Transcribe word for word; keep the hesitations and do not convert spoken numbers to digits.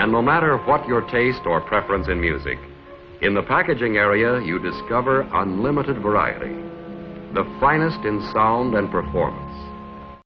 And no matter what your taste or preference in music, in the packaging area you discover unlimited variety, the finest in sound and performance.